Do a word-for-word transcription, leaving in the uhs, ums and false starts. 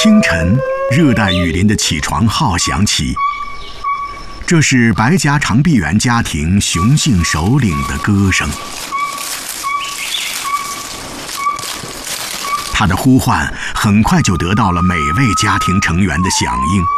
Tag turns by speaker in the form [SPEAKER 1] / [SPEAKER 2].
[SPEAKER 1] 清晨，热带雨林的起床号响起，这是白颊长臂猿家庭雄性首领的歌声。他的呼唤很快就得到了每位家庭成员的响应。